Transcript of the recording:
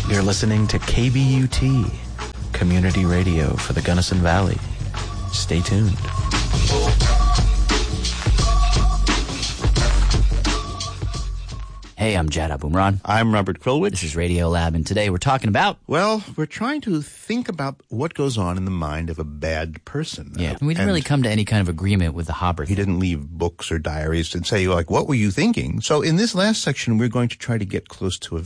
You're listening to KBUT, Community Radio for the Gunnison Valley. Stay tuned. Hey, I'm Jad Abumrad. I'm Robert Krulwich. This is Radio Lab, and today we're talking about... Well, we're trying to think about what goes on in the mind of a bad person. Yeah, we didn't really come to any kind of agreement with the Haber thing. He didn't leave books or diaries and say, like, what were you thinking? So in this last section, we're going to try to get close to